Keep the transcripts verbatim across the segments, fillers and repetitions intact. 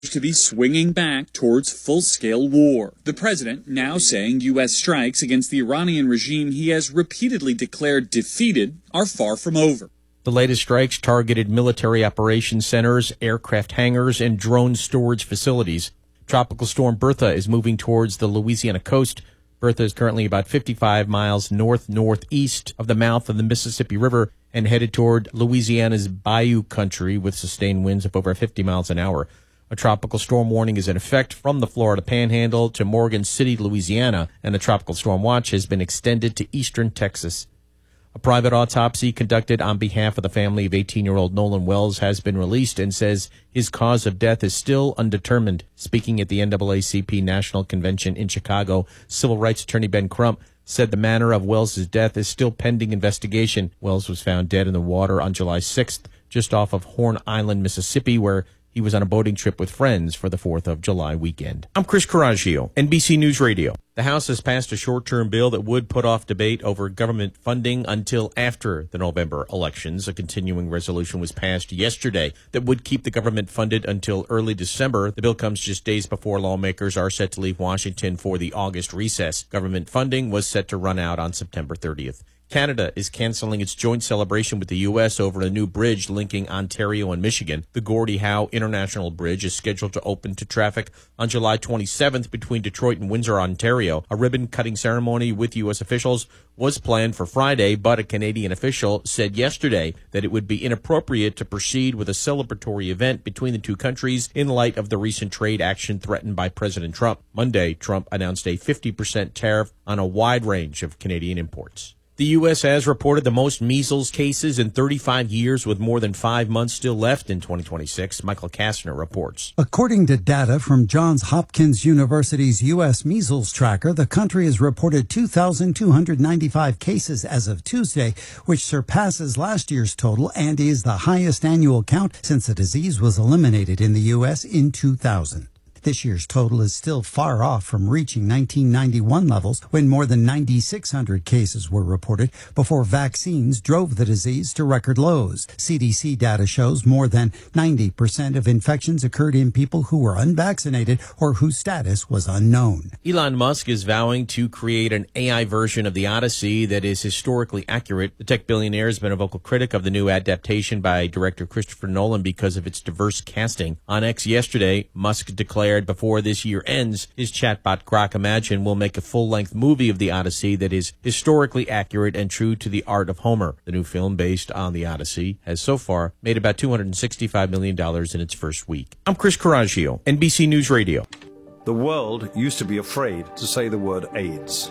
to be swinging back towards full-scale war. The president now saying U S strikes against the Iranian regime he has repeatedly declared defeated are far from over. The latest strikes targeted military operations centers, aircraft hangars, and drone storage facilities. Tropical storm Bertha is moving towards the Louisiana coast. Bertha is currently about fifty-five miles north-northeast of the mouth of the Mississippi River and headed toward Louisiana's Bayou country with sustained winds of over fifty miles an hour. A tropical storm warning is in effect from the Florida Panhandle to Morgan City, Louisiana, and a tropical storm watch has been extended to eastern Texas. A private autopsy conducted on behalf of the family of eighteen-year-old Nolan Wells has been released and says his cause of death is still undetermined. Speaking at the N double A C P National Convention in Chicago, civil rights attorney Ben Crump said the manner of Wells' death is still pending investigation. Wells was found dead in the water on July sixth, just off of Horn Island, Mississippi, where he was on a boating trip with friends for the fourth of July weekend. I'm Chris Coraggio, N B C News Radio. The House has passed a short-term bill that would put off debate over government funding until after the November elections. A continuing resolution was passed yesterday that would keep the government funded until early December. The bill comes just days before lawmakers are set to leave Washington for the August recess. Government funding was set to run out on September thirtieth. Canada is canceling its joint celebration with the U S over a new bridge linking Ontario and Michigan. The Gordie Howe International Bridge is scheduled to open to traffic on July twenty-seventh between Detroit and Windsor, Ontario. A ribbon-cutting ceremony with U S officials was planned for Friday, but a Canadian official said yesterday that it would be inappropriate to proceed with a celebratory event between the two countries in light of the recent trade action threatened by President Trump. Monday, Trump announced a fifty percent tariff on a wide range of Canadian imports. The U S has reported the most measles cases in thirty-five years, with more than five months still left in twenty twenty-six. Michael Kastner reports. According to data from Johns Hopkins University's U S Measles Tracker, the country has reported two thousand two hundred ninety-five cases as of Tuesday, which surpasses last year's total and is the highest annual count since the disease was eliminated in the U S in two thousand. This year's total is still far off from reaching nineteen ninety-one levels, when more than nine thousand six hundred cases were reported before vaccines drove the disease to record lows. C D C data shows more than ninety percent of infections occurred in people who were unvaccinated or whose status was unknown. Elon Musk is vowing to create an A I version of the Odyssey that is historically accurate. The tech billionaire has been a vocal critic of the new adaptation by director Christopher Nolan because of its diverse casting. On X yesterday, Musk declared before this year ends, his chatbot Grok Imagine will make a full-length movie of the Odyssey that is historically accurate and true to the art of Homer. The new film, based on the Odyssey, has so far made about two hundred sixty-five million dollars in its first week. I'm Chris Coraggio, N B C News Radio. The world used to be afraid to say the word AIDS.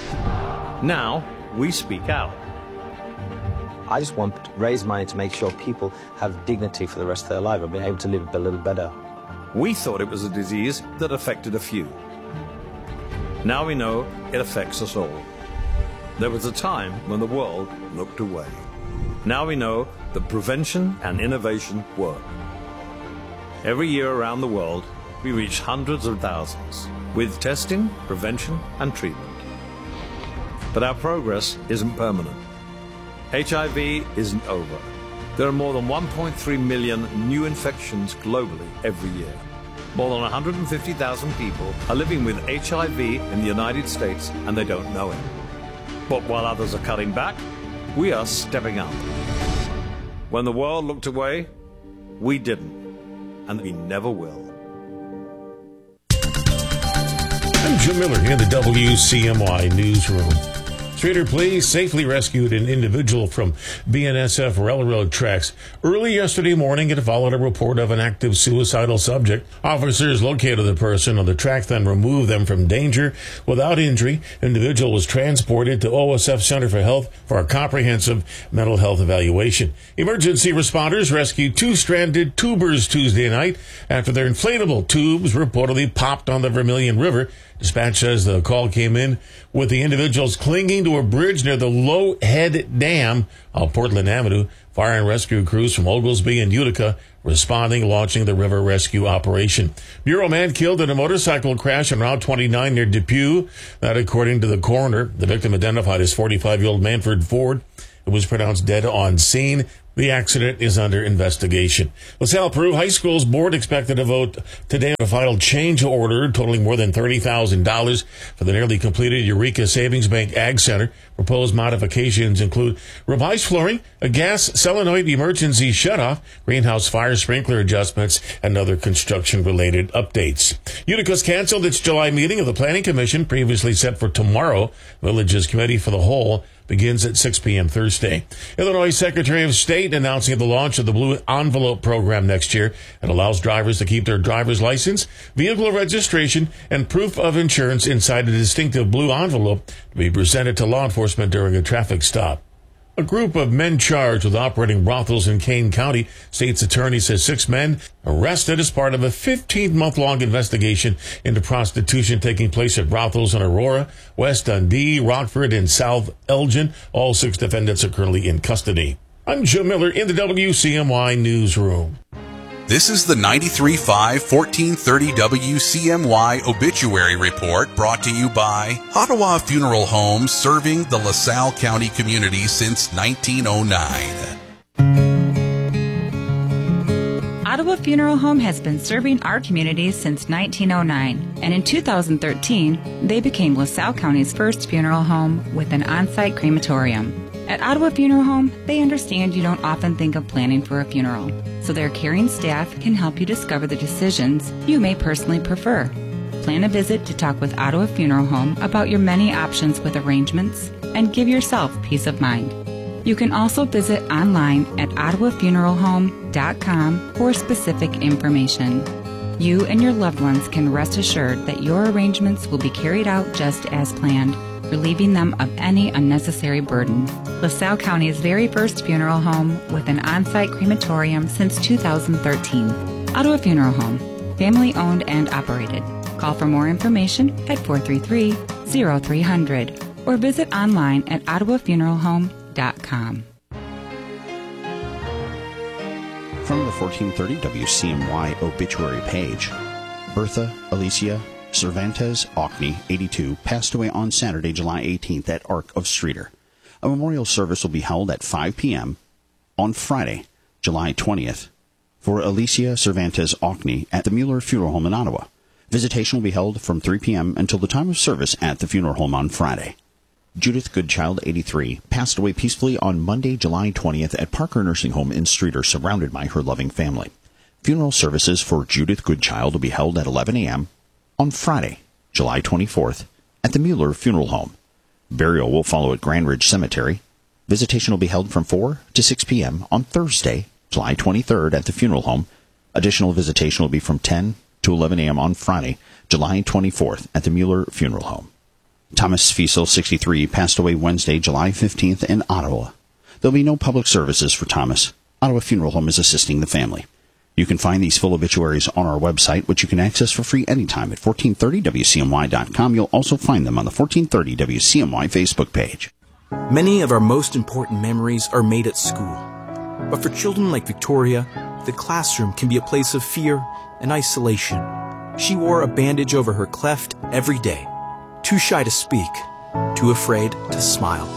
Now, we speak out. I just want to raise money to make sure people have dignity for the rest of their life and be able to live a little better. We thought it was a disease that affected a few. Now we know it affects us all. There was a time when the world looked away. Now we know that prevention and innovation work. Every year around the world, we reach hundreds of thousands with testing, prevention, and treatment. But our progress isn't permanent. H I V isn't over. There are more than one point three million new infections globally every year. More than one hundred fifty thousand people are living with H I V in the United States and they don't know it. But while others are cutting back, we are stepping up. When the world looked away, we didn't, and we never will. I'm Jim Miller in the W C M Y newsroom. Streator police safely rescued an individual from B N S F railroad tracks. Early yesterday morning, it followed a report of an active suicidal subject. Officers located the person on the track, then removed them from danger without injury. The individual was transported to O S F Center for Health for a comprehensive mental health evaluation. Emergency responders rescued two stranded tubers Tuesday night after their inflatable tubes reportedly popped on the Vermilion River. Dispatch says the call came in with the individuals clinging to a bridge near the Low Head Dam on Portland Avenue. Fire and rescue crews from Oglesby and Utica responding, launching the river rescue operation. Bureau man killed in a motorcycle crash on Route twenty-nine near Depew. That, according to the coroner. The victim, identified as forty-five-year-old Manford Ford, who was pronounced dead on scene. The accident is under investigation. LaSalle Peru High School's board expected to vote today on a final change order totaling more than thirty thousand dollars for the nearly completed Eureka Savings Bank Ag Center. Proposed modifications include revised flooring, a gas solenoid emergency shutoff, greenhouse fire sprinkler adjustments, and other construction-related updates. Utica's canceled its July meeting of the Planning Commission, previously set for tomorrow. Village's Committee for the Whole begins at six p.m. Thursday. Illinois Secretary of State announcing the launch of the Blue Envelope program next year. It allows drivers to keep their driver's license, vehicle registration, and proof of insurance inside a distinctive blue envelope to be presented to law enforcement during a traffic stop. A group of men charged with operating brothels in Kane County. State's attorney says six men arrested as part of a fifteen-month-long investigation into prostitution taking place at brothels in Aurora, West Dundee, Rockford, and South Elgin. All six defendants are currently in custody. I'm Joe Miller in the W C M Y Newsroom. This is the ninety-three point five, fourteen thirty W C M Y Obituary Report, brought to you by Ottawa Funeral Homes, serving the LaSalle County community since nineteen oh nine. Ottawa Funeral Home has been serving our community since nineteen oh nine, and in two thousand thirteen, they became LaSalle County's first funeral home with an on-site crematorium. At Ottawa Funeral Home, they understand you don't often think of planning for a funeral, so their caring staff can help you discover the decisions you may personally prefer. Plan a visit to talk with Ottawa Funeral Home about your many options with arrangements and give yourself peace of mind. You can also visit online at ottawa funeral home dot com for specific information. You and your loved ones can rest assured that your arrangements will be carried out just as planned, relieving them of any unnecessary burden. LaSalle County's very first funeral home with an on-site crematorium since two thousand thirteen. Ottawa Funeral Home, family owned and operated. Call for more information at four three three, oh three hundred or visit online at ottawa funeral home dot com. From the fourteen thirty W C M Y obituary page, Bertha Alicia Cervantes Ockney, eighty-two, passed away on Saturday, July eighteenth at Ark of Streator. A memorial service will be held at five p.m. on Friday, July twentieth, for Alicia Cervantes Ockney at the Mueller Funeral Home in Ottawa. Visitation will be held from three p.m. until the time of service at the funeral home on Friday. Judith Goodchild, eighty-three, passed away peacefully on Monday, July twentieth at Parker Nursing Home in Streator, surrounded by her loving family. Funeral services for Judith Goodchild will be held at eleven a.m. on Friday, July twenty-fourth, at the Mueller Funeral Home. Burial will follow at Grand Ridge Cemetery. Visitation will be held from four to six p.m. on Thursday, July twenty-third, at the funeral home. Additional visitation will be from ten to eleven a.m. on Friday, July twenty-fourth, at the Mueller Funeral Home. Thomas Fiesel, sixty-three, passed away Wednesday, July fifteenth, in Ottawa. There will be no public services for Thomas. Ottawa Funeral Home is assisting the family. You can find these full obituaries on our website, which you can access for free anytime at fourteen thirty W C M Y dot com. You'll also find them on the fourteen thirty W C M Y Facebook page. Many of our most important memories are made at school. But for children like Victoria, the classroom can be a place of fear and isolation. She wore a bandage over her cleft every day. Too shy to speak, too afraid to smile.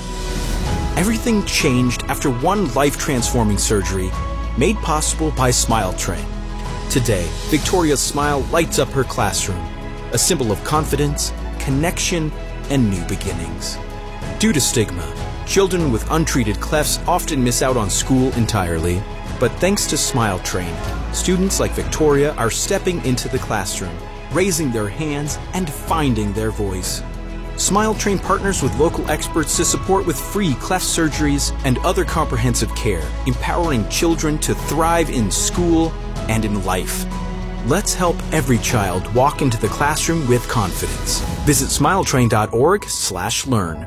Everything changed after one life-transforming surgery made possible by Smile Train. Today, Victoria's smile lights up her classroom, a symbol of confidence, connection, and new beginnings. Due to stigma, children with untreated clefts often miss out on school entirely, but thanks to Smile Train, students like Victoria are stepping into the classroom, raising their hands, and finding their voice. Smile Train partners with local experts to support with free cleft surgeries and other comprehensive care, empowering children to thrive in school and in life. Let's help every child walk into the classroom with confidence. Visit smile train dot org slash learn.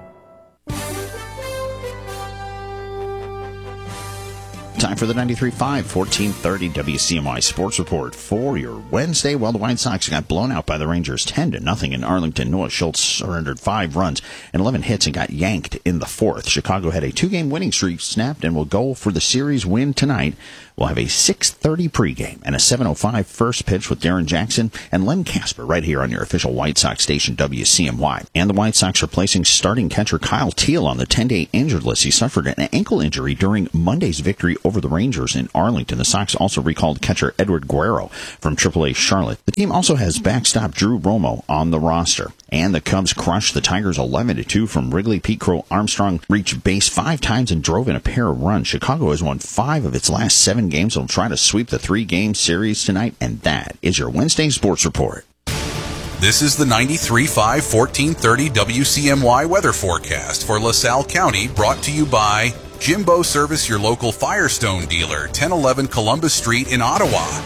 Time for the ninety-three point five, fourteen thirty W C M Y Sports Report for your Wednesday. Well, the White Sox got blown out by the Rangers ten to nothing in Arlington. Noah Schultz surrendered five runs and eleven hits and got yanked in the fourth. Chicago had a two-game winning streak snapped and will go for the series win tonight We'll have a six thirty pregame and a seven oh five first pitch with Darren Jackson and Len Casper right here on your official White Sox station, W C M Y. And the White Sox are placing starting catcher Kyle Teal on the ten-day injured list. He suffered an ankle injury during Monday's victory over the Rangers in Arlington. The Sox also recalled catcher Edward Guerrero from triple A Charlotte. The team also has backstop Drew Romo on the roster. And the Cubs crushed the Tigers eleven to two from Wrigley. Pete Crow Armstrong reached base five times and drove in a pair of runs. Chicago has won five of its last seven games. They'll try to sweep the three-game series tonight. And that is your Wednesday Sports Report. This is the ninety-three point five, fourteen thirty W C M Y weather forecast for LaSalle County, brought to you by Jimbo Service, your local Firestone dealer, ten eleven Columbus Street in Ottawa.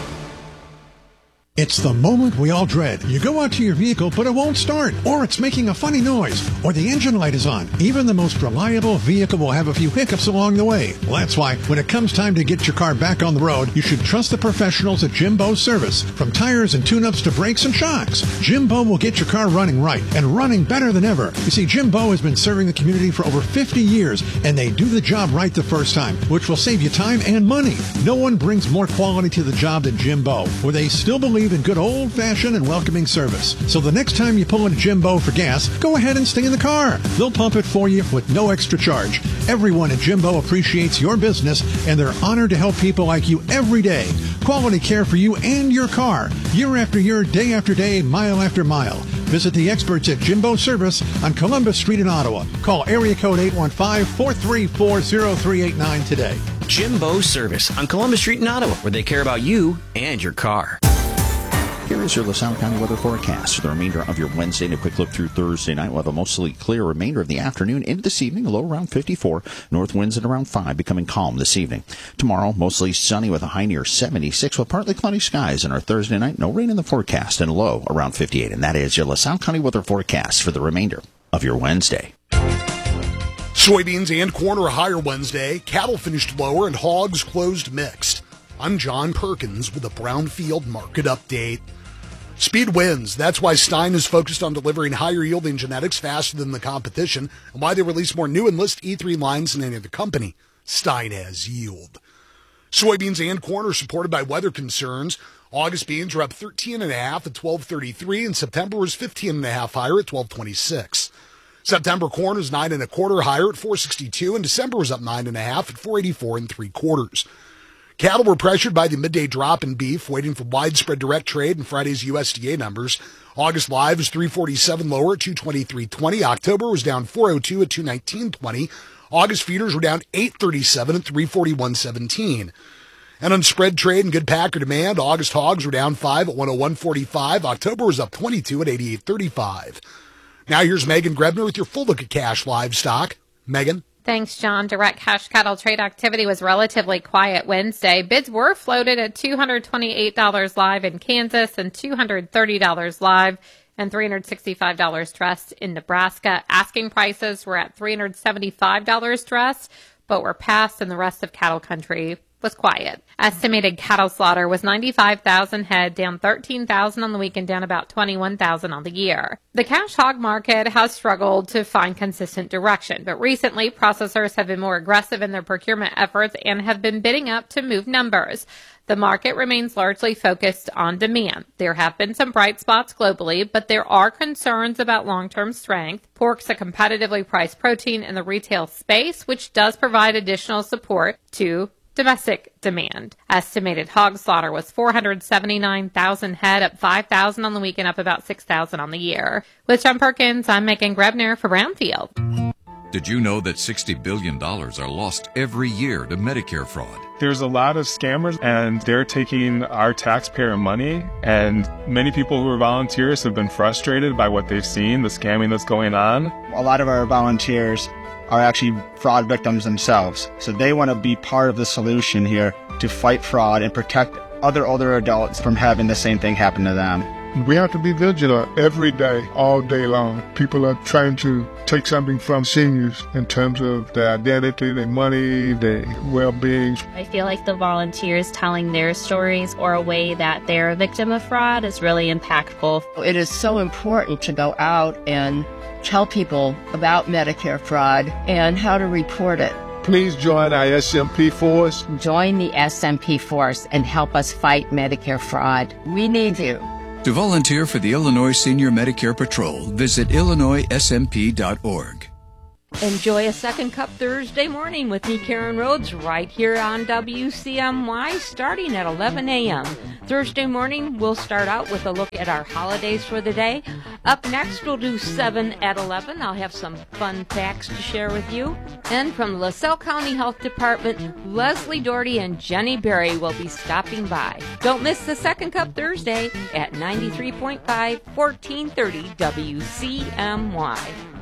It's the moment we all dread. You go out to your vehicle, but it won't start, or it's making a funny noise, or the engine light is on. Even the most reliable vehicle will have a few hiccups along the way. Well, that's why when it comes time to get your car back on the road, you should trust the professionals at Jimbo Service. From tires and tune-ups to brakes and shocks, Jimbo will get your car running right and running better than ever. You see, Jimbo has been serving the community for over fifty years, and they do the job right the first time, which will save you time and money. No one brings more quality to the job than Jimbo, where they still believe in good old-fashioned and welcoming service. So the next time you pull into Jimbo for gas, go ahead and stay in the car. They'll pump it for you with no extra charge. Everyone at Jimbo appreciates your business, and they're honored to help people like you every day. Quality care for you and your car, year after year, day after day, mile after mile. Visit the experts at Jimbo Service on Columbus Street in Ottawa. Call area code eight one five, four three four, zero three eight nine today. Jimbo Service on Columbus Street in Ottawa, where they care about you and your car. Here is your LaSalle County weather forecast for the remainder of your Wednesday and a quick look through Thursday night. We'll have a mostly clear remainder of the afternoon into this evening, a low around fifty-four. North winds at around five, becoming calm this evening. Tomorrow, mostly sunny with a high near seventy-six, with partly cloudy skies. And our Thursday night, no rain in the forecast and a low around fifty-eight. And that is your LaSalle County weather forecast for the remainder of your Wednesday. Soybeans and corn are higher Wednesday. Cattle finished lower and hogs closed mixed. I'm John Perkins with a Brownfield Market Update. Speed wins. That's why Stein is focused on delivering higher yielding genetics faster than the competition, and why they release more new Enlist E three lines than any other company. Stein has yield. Soybeans and corn are supported by weather concerns. August beans are up thirteen and a half at twelve thirty-three, and September was fifteen and a half higher at twelve twenty-six. September corn is nine and a quarter higher at four sixty-two, and December was up nine and a half at four eighty-four and three quarters. Cattle were pressured by the midday drop in beef, waiting for widespread direct trade and Friday's U S D A numbers. August live is three forty-seven lower at two twenty-three twenty. October was down four oh two at two nineteen twenty. August feeders were down eight thirty-seven at three forty-one seventeen. And on spread trade and good packer demand, August hogs were down five at one oh one forty-five. October was up twenty-two at eighty-eight thirty-five. Now here's Megan Grebner with your full look at cash livestock. Megan? Thanks, John. Direct cash cattle trade activity was relatively quiet Wednesday. Bids were floated at two hundred twenty-eight dollars live in Kansas and two hundred thirty dollars live and three hundred sixty-five dollars trust in Nebraska. Asking prices were at three hundred seventy-five dollars trust, but were passed in the rest of cattle country was quiet. Estimated cattle slaughter was ninety-five thousand head, down thirteen thousand on the week and down about twenty-one thousand on the year. The cash hog market has struggled to find consistent direction, but recently processors have been more aggressive in their procurement efforts and have been bidding up to move numbers. The market remains largely focused on demand. There have been some bright spots globally, but there are concerns about long-term strength. Pork's a competitively priced protein in the retail space, which does provide additional support to domestic demand. Estimated hog slaughter was four hundred seventy-nine thousand head, up five thousand on the week and up about six thousand on the year. With John Perkins, I'm Megan Grebner for Brownfield. Did you know that sixty billion dollars are lost every year to Medicare fraud? There's a lot of scammers, and they're taking our taxpayer money, and many people who are volunteers have been frustrated by what they've seen, the scamming that's going on. A lot of our volunteers are actually fraud victims themselves. So they want to be part of the solution here to fight fraud and protect other older adults from having the same thing happen to them. We have to be vigilant every day, all day long. People are trying to take something from seniors in terms of their identity, their money, their well-being. I feel like the volunteers telling their stories or a way that they're a victim of fraud is really impactful. It is so important to go out and tell people about Medicare fraud and how to report it. Please join our S M P force. Join the S M P force and help us fight Medicare fraud. We need you. To volunteer for the Illinois Senior Medicare Patrol, visit illinois s m p dot org. Enjoy a Second Cup Thursday morning with me, Karen Rhodes, right here on W C M Y, starting at eleven a.m. Thursday morning, we'll start out with a look at our holidays for the day. Up next, we'll do seven at eleven. I'll have some fun facts to share with you. And from the LaSalle County Health Department, Leslie Doherty and Jenny Berry will be stopping by. Don't miss the Second Cup Thursday at ninety-three point five, fourteen thirty W C M Y.